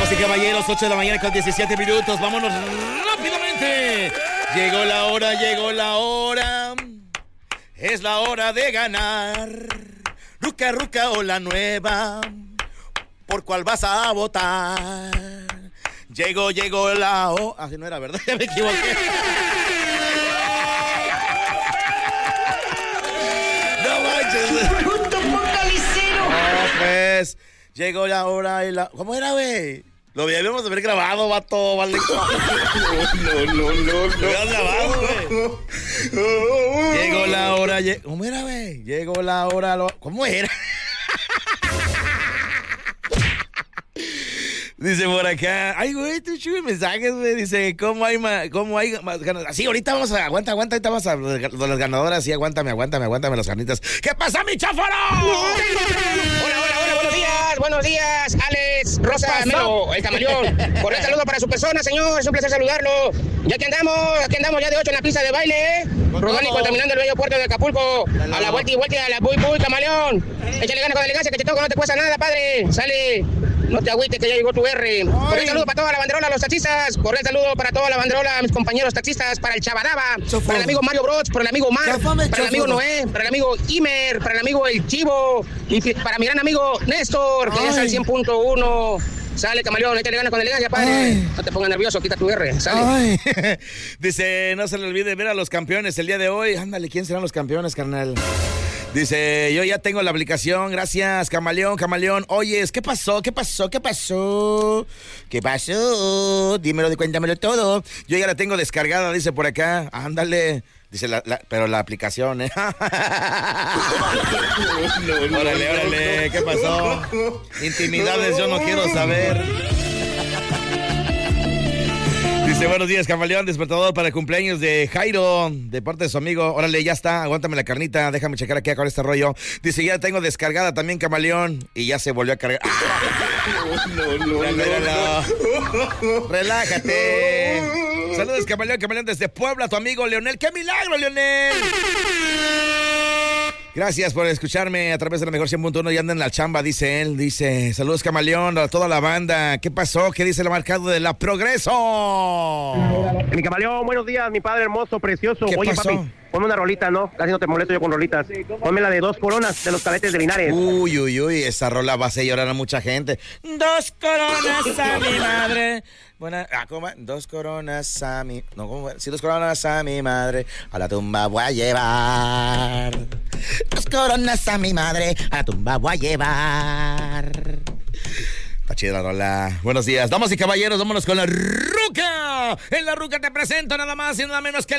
Damas y caballeros, 8 de la mañana con 17 minutos. Vámonos rápidamente. Llegó la hora. Es la hora de ganar. Ruca, ruca o la nueva. ¿Por cuál vas a votar? Llegó la hora. Así no era, ¿verdad? Ya me equivoqué. No manches. ¡Puto focalicero! No, pues. Llegó la hora y la... ¿Cómo era, güey? Lo debíamos de haber grabado, vato, vale. No. Lo habías grabado, güey. Llegó la hora... ¿Cómo era, güey? Llegó la hora... ¿Cómo era? Dice por acá... Ay, güey, tú chulo mensajes, güey. Dice, ¿cómo hay más ganas? Sí, ahorita vamos a... Aguanta, ahorita vamos a... De las ganadoras, sí, aguántame las carnitas. ¿Qué pasa, mi cháfaro? Hola, buenos días, Alex, Rosa, Melo, el camaleón. Cordial saludo para su persona, señor, es un placer saludarlo. Ya que andamos ya de 8 en la pista de baile, rodando y contaminando el bello puerto de Acapulco. A la vuelta y vuelta, a la buy, camaleón. Échale ganas con elegancia, que te toca, no te cuesta nada, padre. Sale, no te agüites, que ya llegó tu R. Cordial saludo para toda la banderola, los taxistas. Cordial saludo para toda la banderola, mis compañeros taxistas, para el Chabadaba, para el amigo Mario Broch, para el amigo Omar, para el amigo Noé, para el amigo Imer, para el amigo El Chivo y para mi gran amigo Néstor, que ya es al 100.1. Sale, camaleón, échale ganas con elegancia, padre. Ay. No te pongas nervioso, quita tu R, sale. Dice, no se le olvide ver a los campeones el día de hoy. Ándale, ¿quién serán los campeones, carnal? Dice, yo ya tengo la aplicación, gracias, camaleón. Oyes, ¿qué pasó? Dímelo, cuéntamelo todo. Yo ya la tengo descargada, dice por acá. Ándale. Dice, pero la aplicación, ¿eh? Órale, ¿qué pasó? Intimidades yo no quiero saber. Dice, buenos días, camaleón, despertador para el cumpleaños de Jairo, de parte de su amigo. Órale, ya está, aguántame la carnita, déjame checar aquí con este rollo. Dice, ya tengo descargada también, camaleón, y ya se volvió a cargar. No. Relájate. Saludos, camaleón, desde Puebla, tu amigo Leonel. ¡Qué milagro, Leonel! Gracias por escucharme a través de la mejor 100.1 y andan en la chamba, dice él. Dice, saludos, camaleón, a toda la banda. ¿Qué pasó? ¿Qué dice el marcado de la Progreso? Mi camaleón, buenos días, mi padre hermoso, precioso. Oye, pasó? Papi, ponme una rolita, ¿no? Casi no te molesto yo con rolitas. Ponme la de 2 coronas de los Cadetes de Linares. Uy, esa rola va a hacer llorar a mucha gente. 2 coronas a mi madre. Buena, ¿cómo va? 2 coronas a mi... No, ¿cómo va? Sí, 2 coronas a mi madre, a la tumba voy a llevar. 2 coronas a mi madre, a la tumba voy a llevar. Está chida la rola. Buenos días, damas y caballeros, vámonos con la ruca. En la ruca te presento nada más y nada menos que